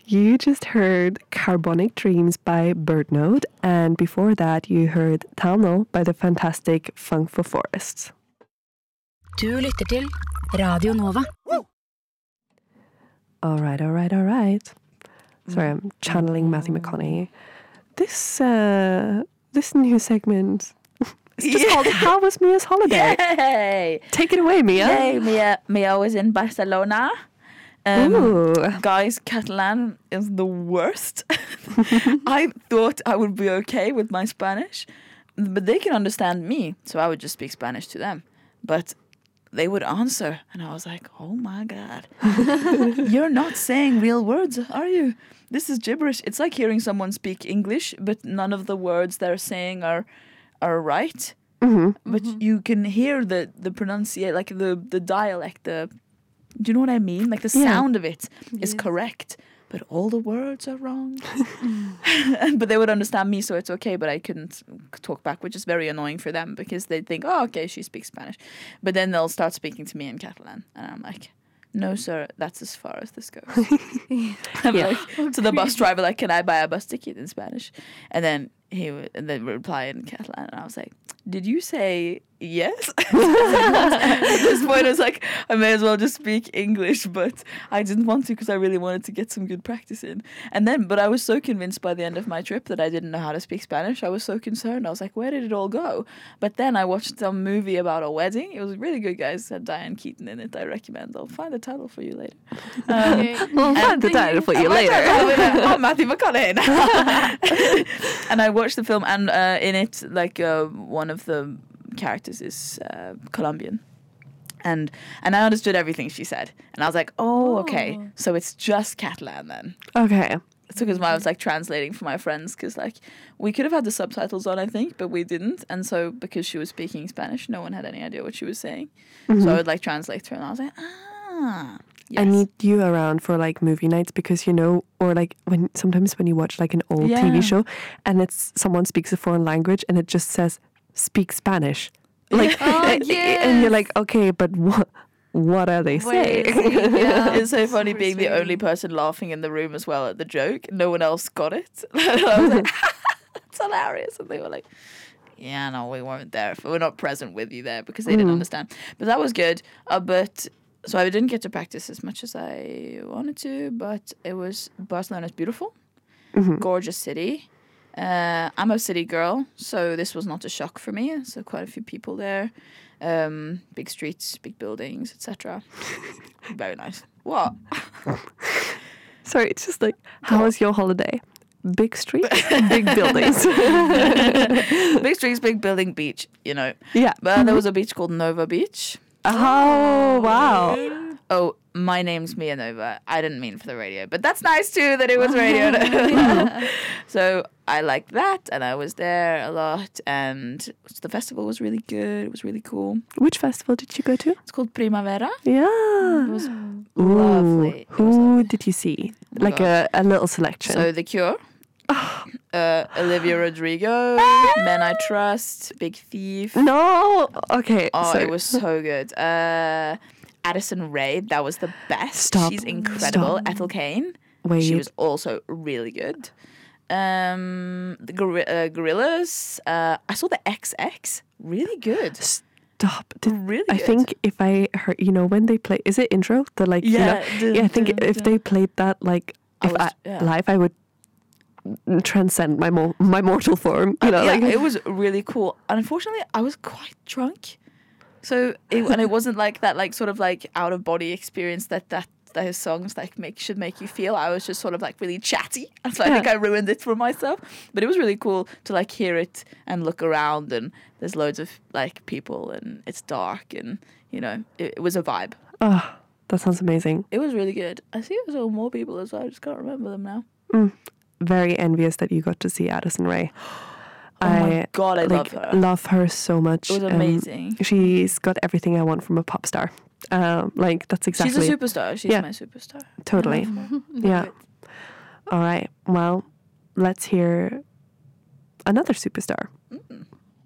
You just heard Carbonic Dreams by Birdnote, and before that you heard Talno by the fantastic Funk for Forests. Du lytter til Radio Nova. All right. Sorry, I'm channeling Matthew McConaughey. This new segment is just called How Was Mia's Holiday? Yay! Take it away, Mia. Yay, Mia was in Barcelona. Guys, Catalan is the worst. I thought I would be okay with my Spanish, but they can understand me, so I would just speak Spanish to them. But they would answer, and I was like, oh my God. You're not saying real words, are you? This is gibberish. It's like hearing someone speak English, but none of the words they're saying are right. Mm-hmm. But you can hear the pronunciation, like the dialect, do you know what I mean? Like the sound of it is correct, but all the words are wrong. But they would understand me, so it's okay, but I couldn't talk back, which is very annoying for them because they think, oh, okay, she speaks Spanish. But then they'll start speaking to me in Catalan, and I'm like, no, sir, that's as far as this goes. I'm like, to the bus driver, like, can I buy a bus ticket in Spanish? And then he would reply in Catalan, and I was like, did you say yes? At this point, I was like, I may as well just speak English, but I didn't want to because I really wanted to get some good practice in. But I was so convinced by the end of my trip that I didn't know how to speak Spanish. I was so concerned. I was like, where did it all go? But then I watched some movie about a wedding. It was really good, guys. It had Diane Keaton in it. I recommend. I'll find the title for you later. We'll find the title for you later. I'm Matthew McConaughey. And I watched the film, and in it, like one of the characters is Colombian, and I understood everything she said, and I was like, oh, okay, so it's just Catalan then. Okay. So because I was like translating for my friends, because like we could have had the subtitles on, I think, but we didn't, and so because she was speaking Spanish, no one had any idea what she was saying. Mm-hmm. So I would like translate to her, and I was like, yes. I need you around for like movie nights because or like sometimes when you watch like an old TV show and it's someone speaks a foreign language and it just says speak Spanish, like, and you're like, okay, but what are they saying? It's so funny being the only person laughing in the room as well at the joke. No one else got it. I was like, it's hilarious, and they were like, yeah, no, we weren't there. We're not present with you there because they didn't understand. But that was good. So I didn't get to practice as much as I wanted to, but Barcelona's beautiful, gorgeous city. I'm a city girl, so this was not a shock for me. So quite a few people there, big streets, big buildings, etc. Very nice. What? Sorry, it's just like, how was your holiday? Big streets, big buildings. Big streets, big building, beach, Yeah. But there was a beach called Nova Beach. Oh, wow. Oh, my name's Mia Nova. I didn't mean for the radio, but that's nice too that it was radio. So I liked that, and I was there a lot, and the festival was really good. It was really cool. Which festival did you go to? It's called Primavera. Yeah. It was lovely. Who did you see? Like a little selection. So The Cure. Olivia Rodrigo, Men I Trust, Big Thief. No, okay. Oh, it was so good. Addison Rae, that was the best. She's incredible. Ethel Cain, she was also really good. The Gorillaz. I saw the XX, really good. Stop. Really I good. think if I heard, when they play, is it intro? The like, I think if they played that like live, I would transcend my mortal form. It was really cool. And unfortunately, I was quite drunk, so it wasn't like that, like sort of like out of body experience that those songs like should make you feel. I was just sort of like really chatty, and so I think I ruined it for myself. But it was really cool to like hear it and look around, and there's loads of like people, and it's dark, and it was a vibe. Oh, that sounds amazing. It was really good. I see there's more people as well. I just can't remember them now. Very envious that you got to see Addison Rae. Oh my God, I love her so much. It was amazing. She's got everything I want from a pop star. That's exactly. She's a superstar. She's my superstar. Totally. Yeah. All right. Well, let's hear another superstar.